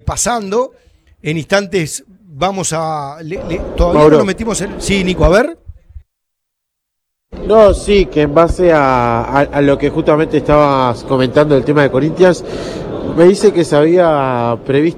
pasando. En instantes vamos a... todavía Mauro. no nos metimos en... Sí, Nico, a ver. No, sí, que en base a lo que justamente estabas comentando del tema de Corinthians, me dice que se había previsto